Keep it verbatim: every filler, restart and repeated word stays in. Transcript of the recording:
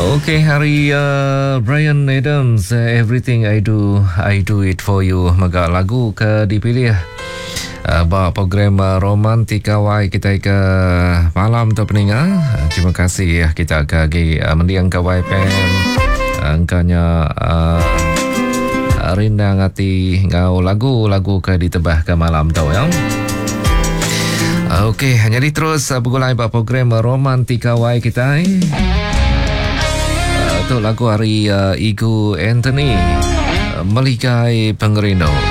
Okay, hari uh, Bryan Adams, uh, Everything I Do, I Do It For You. Maka lagu ke dipilih uh, bawa program uh, Romantika Wai kita ke malam tu peningat. Uh, terima kasih ya kita ke uh, mendiang ke Y P M. Angkanya uh, rindang hati ngau lagu-lagu ke ditebah ke malam tu ya. Uh, Okey, jadi terus uh, bergulai bawa program uh, Romantika Wai kita. Eh. Untuk lagu hari uh, Igu Anthony uh, Meligai Pengerino.